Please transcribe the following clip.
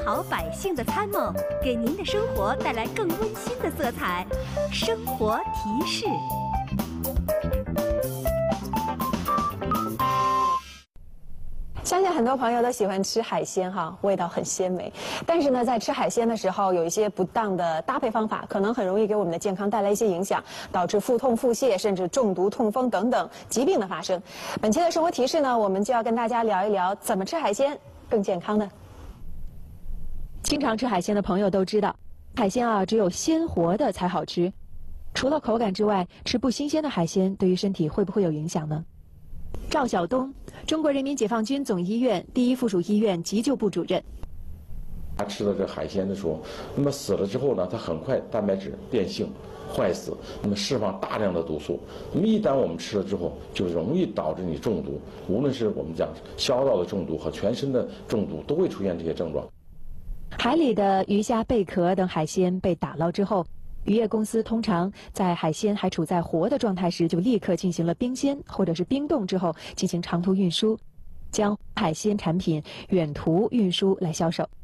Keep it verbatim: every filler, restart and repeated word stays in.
好百姓的参谋，给您的生活带来更温馨的色彩。生活提示。 相信很多朋友都喜欢吃海鲜哈，味道很鲜美。但是呢，在吃海鲜的时候，有一些不当的搭配方法，可能很容易给我们的健康带来一些影响，导致腹痛、腹泻，甚至中毒、痛风等等疾病的发生。本期的生活提示呢，我们就要跟大家聊一聊怎么吃海鲜更健康呢？经常吃海鲜的朋友都知道，海鲜啊，只有鲜活的才好吃。除了口感之外，吃不新鲜的海鲜对于身体会不会有影响呢？赵晓东，中国人民解放军总医院第一附属医院急救部主任。 他吃了这海鲜的时候，那么死了之后呢，它很快蛋白质变性、坏死，那么释放大量的毒素。那么一旦我们吃了之后，就容易导致你中毒，无论是我们讲消道的中毒和全身的中毒，都会出现这些症状。 海里的鱼虾、贝壳等海鲜被打捞之后，渔业公司通常在海鲜还处在活的状态时，就立刻进行了冰鲜或者是冰冻之后，进行长途运输，将海鲜产品远途运输来销售。